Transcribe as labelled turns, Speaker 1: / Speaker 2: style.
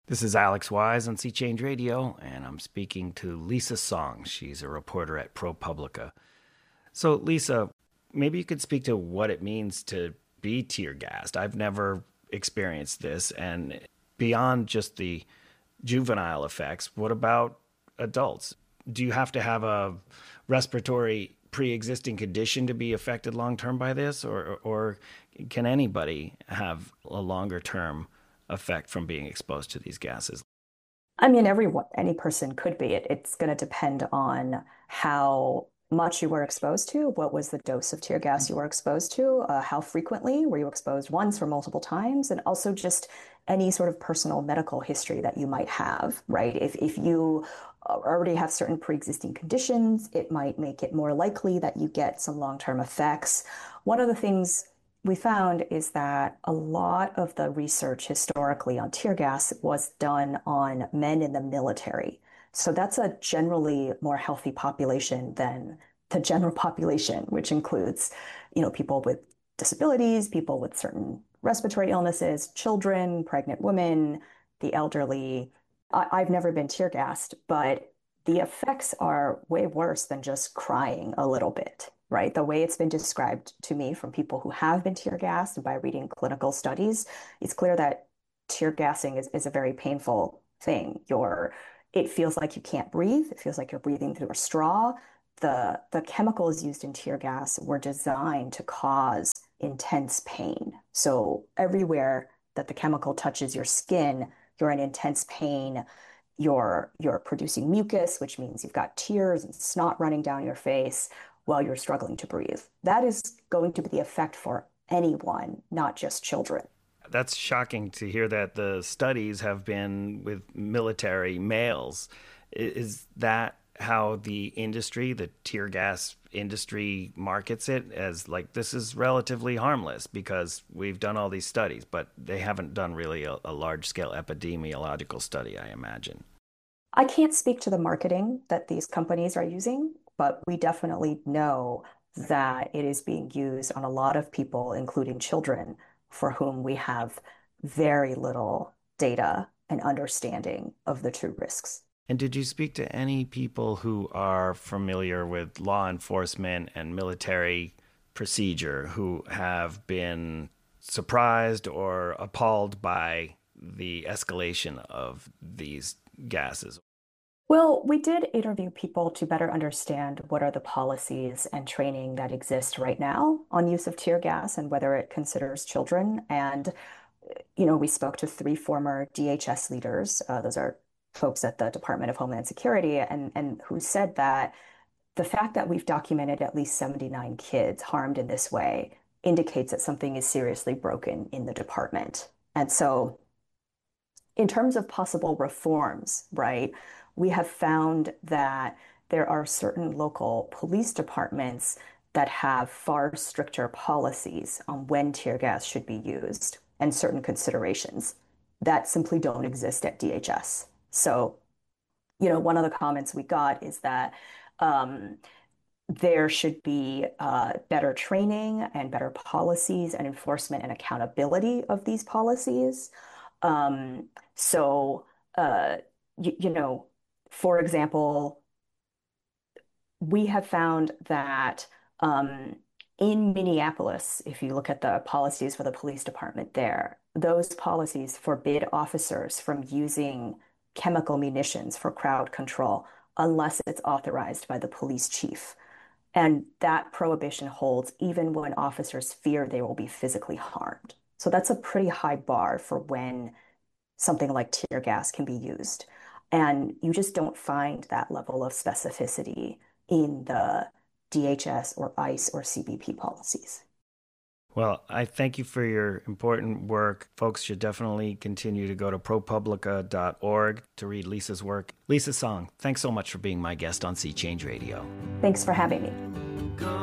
Speaker 1: This is Alex Wise on Sea Change Radio, and I'm speaking to Lisa Song. She's a reporter at ProPublica. So, Lisa, maybe you could speak to what it means to be tear gassed. I've never experienced this, and beyond just the juvenile effects, what about adults? Do you have to have a respiratory pre-existing condition to be affected long term by this, or can anybody have a longer term effect from being exposed to these gases?
Speaker 2: I mean, any person could be. It's going to depend on how much you were exposed to, what was the dose of tear gas you were exposed to, how frequently were you exposed once or multiple times, and also just any sort of personal medical history that you might have, right? If you already have certain pre-existing conditions, it might make it more likely that you get some long-term effects. One of the things we found is that a lot of the research historically on tear gas was done on men in the military. So that's a generally more healthy population than the general population, which includes, people with disabilities, people with certain respiratory illnesses, children, pregnant women, the elderly. I've never been tear gassed, but the effects are way worse than just crying a little bit, right? The way it's been described to me from people who have been tear gassed and by reading clinical studies, it's clear that tear gassing is a very painful thing. It feels like you can't breathe. It feels like you're breathing through a straw. The chemicals used in tear gas were designed to cause intense pain. So everywhere that the chemical touches your skin, you're in intense pain. You're producing mucus, which means you've got tears and snot running down your face while you're struggling to breathe. That is going to be the effect for anyone, not just children.
Speaker 1: That's shocking to hear that the studies have been with military males. Is that how the industry, the tear gas industry, markets it as like this is relatively harmless because we've done all these studies, but they haven't done really a large scale epidemiological study, I imagine.
Speaker 2: I can't speak to the marketing that these companies are using, but we definitely know that it is being used on a lot of people, including children, for whom we have very little data and understanding of the true risks.
Speaker 1: And did you speak to any people who are familiar with law enforcement and military procedure who have been surprised or appalled by the escalation of these gases?
Speaker 2: Well, we did interview people to better understand what are the policies and training that exist right now on use of tear gas and whether it considers children. And, we spoke to three former DHS leaders. Those are folks at the Department of Homeland Security, and who said that the fact that we've documented at least 79 kids harmed in this way indicates that something is seriously broken in the department. And so in terms of possible reforms, right, we have found that there are certain local police departments that have far stricter policies on when tear gas should be used and certain considerations that simply don't exist at DHS. So, one of the comments we got is that um, there should be better training and better policies and enforcement and accountability of these policies. Um, so, uh, you know, for example, we have found that in Minneapolis, if you look at the policies for the police department there, those policies forbid officers from using chemical munitions for crowd control unless it's authorized by the police chief. And that prohibition holds even when officers fear they will be physically harmed. So that's a pretty high bar for when something like tear gas can be used. And you just don't find that level of specificity in the DHS or ICE or CBP policies.
Speaker 1: Well, I thank you for your important work. Folks should definitely continue to go to ProPublica.org to read Lisa's work. Lisa Song, thanks so much for being my guest on Sea Change Radio.
Speaker 2: Thanks for having me.